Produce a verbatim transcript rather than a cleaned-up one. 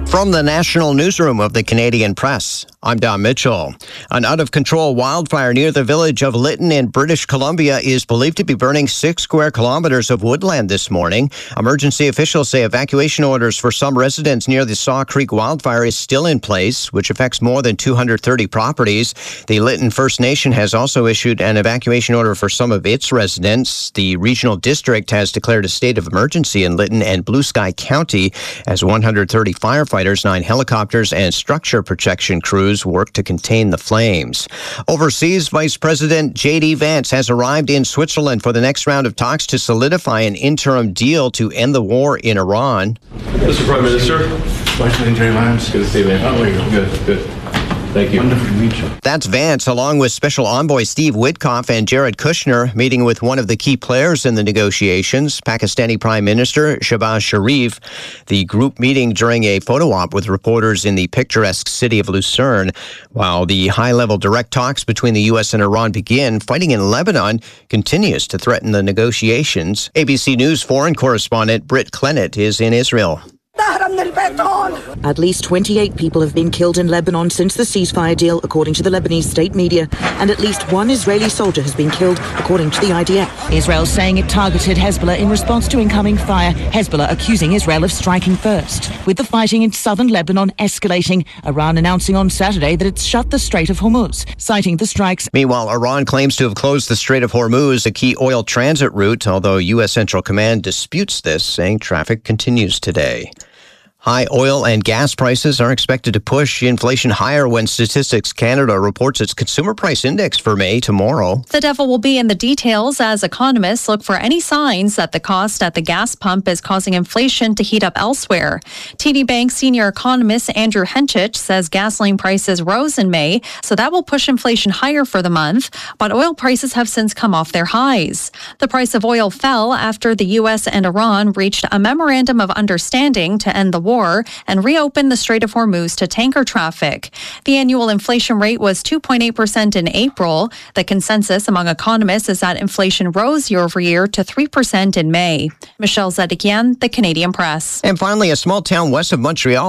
From the National Newsroom of the Canadian Press, I'm Don Mitchell. An out-of-control wildfire near the village of Lytton in British Columbia is believed to be burning six square kilometers of woodland this morning. Emergency officials say evacuation orders for some residents near the Saw Creek wildfire is still in place, which affects more than two hundred thirty properties. The Lytton First Nation has also issued an evacuation order for some of its residents. The regional district has declared a state of emergency in Lytton and Blue Sky County as one hundred thirty firefighters, nine helicopters, and structure protection crews work to contain the flames. Overseas, Vice President J D Vance has arrived in Switzerland for the next round of talks to solidify an interim deal to end the war in Iran. Mister Prime Minister. Vice President Jerry Lyons. Good to see you, man. How are you? Good, good. Thank you. Wonderful to meet you. That's Vance, along with Special Envoy Steve Witkoff and Jared Kushner, meeting with one of the key players in the negotiations, Pakistani Prime Minister Shehbaz Sharif. The group meeting during a photo op with reporters in the picturesque city of Lucerne. While the high-level direct talks between the U S and Iran begin, fighting in Lebanon continues to threaten the negotiations. A B C News foreign correspondent Britt Clennett is in Israel. At least twenty-eight people have been killed in Lebanon since the ceasefire deal, according to the Lebanese state media, and at least one Israeli soldier has been killed, according to the I D F. Israel saying it targeted Hezbollah in response to incoming fire, Hezbollah accusing Israel of striking first. With the fighting in southern Lebanon escalating, Iran announcing on Saturday that it's shut the Strait of Hormuz, citing the strikes. Meanwhile, Iran claims to have closed the Strait of Hormuz, a key oil transit route, although U S Central Command disputes this, saying traffic continues today. High oil and gas prices are expected to push inflation higher when Statistics Canada reports its consumer price index for May tomorrow. The devil will be in the details as economists look for any signs that the cost at the gas pump is causing inflation to heat up elsewhere. T D Bank senior economist Andrew Henchich says gasoline prices rose in May, so that will push inflation higher for the month, but oil prices have since come off their highs. The price of oil fell after the U S and Iran reached a memorandum of understanding to end the war and reopen the Strait of Hormuz to tanker traffic. The annual inflation rate was two point eight percent in April. The consensus among economists is that inflation rose year over year to three percent in May. Michelle Zedekian, The Canadian Press. And finally, a small town west of Montreal